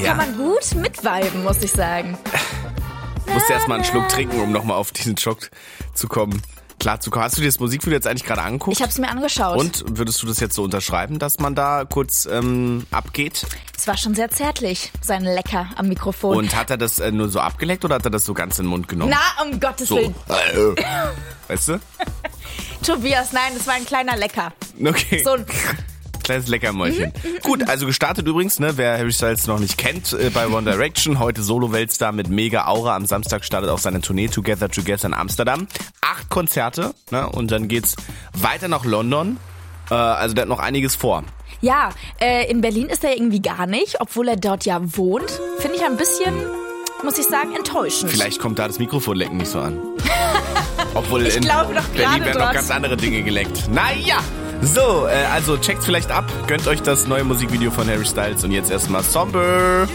kann man gut mitviben, muss ich sagen. Ich musste erstmal einen Schluck trinken, um nochmal auf diesen Schock zu kommen. Hast du dir das Musikvideo jetzt eigentlich gerade angeguckt? Ich habe es mir angeschaut. Und würdest du das jetzt so unterschreiben, dass man da kurz abgeht? Es war schon sehr zärtlich, sein Lecker am Mikrofon. Und hat er das nur so abgeleckt oder hat er das so ganz in den Mund genommen? Na, um Gottes Willen. Weißt du? Tobias, nein, das war ein kleiner Lecker. Okay. So ein kleines Leckermäulchen. Gut, also gestartet übrigens, ne, wer Harry Styles noch nicht kennt, bei One Direction. Heute Solo-Weltstar mit mega Aura. Am Samstag startet auch seine Tournee Together in Amsterdam. 8 Konzerte, ne, und dann geht's weiter nach London. Also der hat noch einiges vor. Ja, in Berlin ist er irgendwie gar nicht, obwohl er dort ja wohnt. Finde ich ein bisschen, muss ich sagen, enttäuschend. Vielleicht kommt da das Mikrofonlecken nicht so an. Obwohl ich in glaube doch Berlin gerade werden noch ganz andere Dinge geleckt. Naja, so, also checkt's vielleicht ab, gönnt euch das neue Musikvideo von Harry Styles und jetzt erstmal Somber.